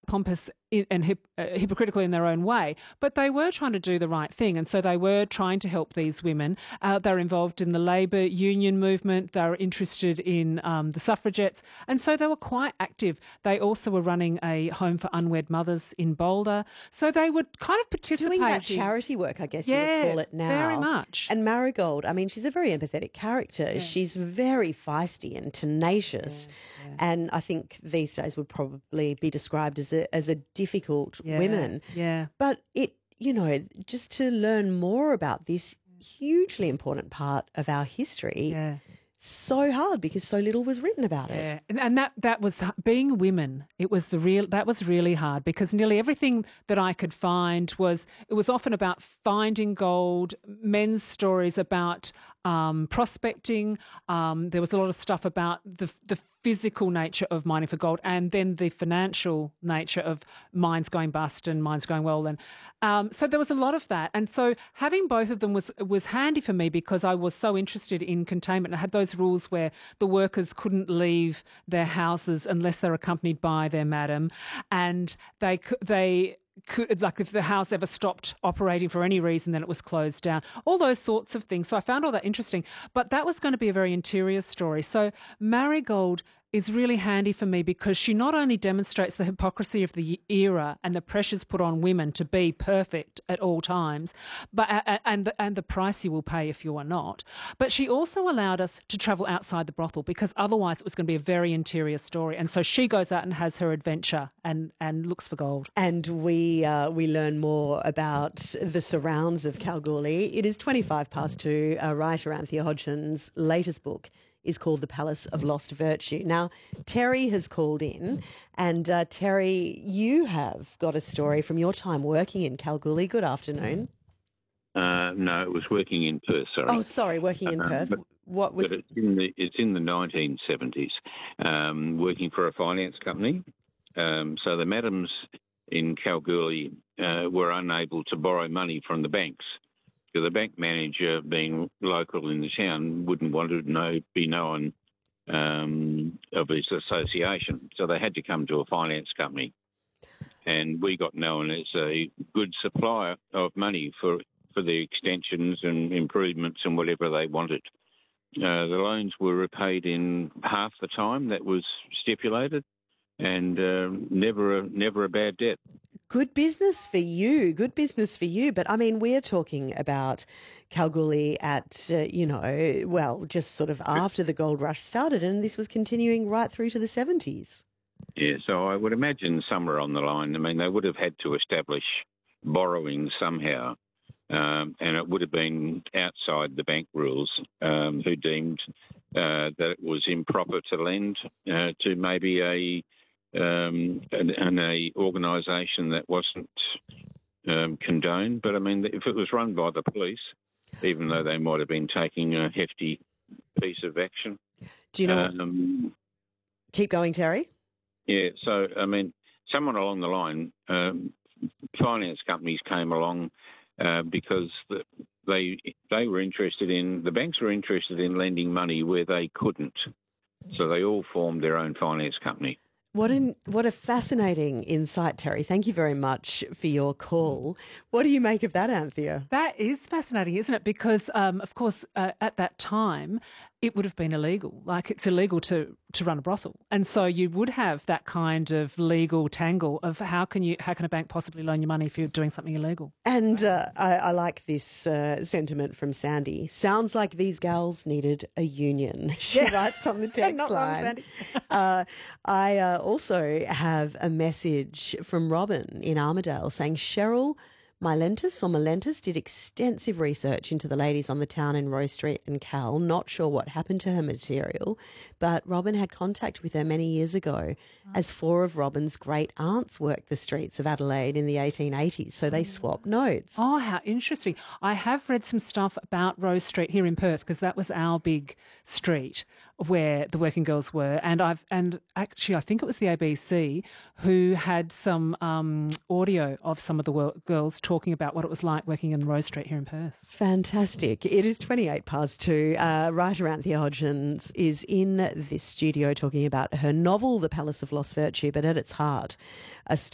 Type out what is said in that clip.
pompous and hypocritical in their own way, but they were trying to do the right thing. And so they were trying to help these women. They were involved in the labour union movement. They were interested in the suffragettes. And so they were quite active. They also were running a home for unwed mothers in Boulder. So they would kind of participate. Doing that charity work, I guess you would call it now. Very much. And Marigold, I mean, she's a very empathetic character. Yeah. She's very feisty and tenacious. Yeah. And I think these days would probably be described as a difficult women. Yeah. But just to learn more about this hugely important part of our history, so hard because so little was written about it. And that was being women. That was really hard because nearly everything that I could find was often about finding gold, men's stories about prospecting. There was a lot of stuff about the physical nature of mining for gold and then the financial nature of mines going bust and mines going well. And so there was a lot of that. And so having both of them was handy for me because I was so interested in containment. I had those rules where the workers couldn't leave their houses unless they're accompanied by their madam, and they could, like if the house ever stopped operating for any reason, then it was closed down, all those sorts of things. So I found all that interesting. But that was going to be a very interior story. So Marigold is really handy for me because she not only demonstrates the hypocrisy of the era and the pressures put on women to be perfect at all times, but and the price you will pay if you are not, but she also allowed us to travel outside the brothel because otherwise it was going to be a very interior story. And so she goes out and has her adventure and looks for gold. And we learn more about the surrounds of Kalgoorlie. It is 2:25. Writer Anthea Hodgson's latest book is called The Palace of Lost Virtue. Now, Terry has called in, and Terry, you have got a story from your time working in Kalgoorlie. Good afternoon. No, it was working in Perth, sorry. Oh, sorry, working in Perth. But it's in the 1970s, working for a finance company. So the madams in Kalgoorlie were unable to borrow money from the banks. So the bank manager, being local in the town, wouldn't want to be known of his association. So they had to come to a finance company. And we got known as a good supplier of money for the extensions and improvements and whatever they wanted. The loans were repaid in half the time that was stipulated, and never a bad debt. Good business for you. But I mean, we're talking about Kalgoorlie at, just sort of after the gold rush started, and this was continuing right through to the 70s. Yeah, so I would imagine somewhere on the line, I mean, they would have had to establish borrowing somehow, and it would have been outside the bank rules, who deemed that it was improper to lend to maybe an organisation that wasn't condoned. But I mean, if it was run by the police, even though they might have been taking a hefty piece of action. Do you know? Keep going, Terry. Yeah. So I mean, someone along the line, finance companies came along because they were interested in, the banks were interested in lending money where they couldn't. So they all formed their own finance company. What a fascinating insight, Terry. Thank you very much for your call. What do you make of that, Anthea? That is fascinating, isn't it? Because, of course, at that time, it would have been illegal. Like, it's illegal to run a brothel. And so you would have that kind of legal tangle of how can a bank possibly loan you money if you're doing something illegal? And I like this sentiment from Sandy. Sounds like these gals needed a union. She writes on the text Not line. wrong, Sandy. I also have a message from Robin in Armidale saying Cheryl Milentus did extensive research into the ladies on the town in Rose Street and Cal. Not sure what happened to her material, but Robin had contact with her many years ago as 4 of Robin's great aunts worked the streets of Adelaide in the 1880s, so they swapped notes. Oh, how interesting. I have read some stuff about Rose Street here in Perth because that was our big street where the working girls were, and actually I think it was the ABC who had some audio of some of the girls talking about what it was like working in Rose Street here in Perth. Fantastic. It is 2:28. Writer Anthea Hodgson is in this studio talking about her novel, The Palace of Lost Virtue, but at its heart, a